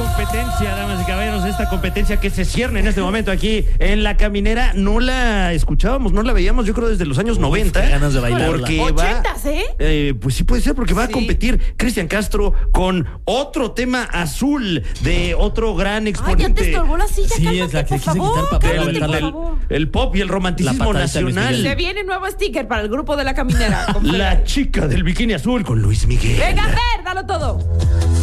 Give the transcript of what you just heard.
competencia, damas y caballeros, esta competencia que se cierne en este momento aquí en La Caminera, no la escuchábamos, no la veíamos, yo creo desde los años 90. Qué ganas de bailarla. Porque 80s, pues sí puede ser, porque va a Sí. competir Cristian Castro con otro tema azul de otro gran Ay, ya exponente. te estorbó la silla, Sí, cálmate, es la que por quise quitar favor, para poder cálmate, aventarla por el- favor. El pop y el La romanticismo patadita de Luis nacional. Miguel. Se viene nuevo sticker para el grupo de La Caminera. La chica del bikini azul con Luis Miguel. Venga, a ver, dalo todo.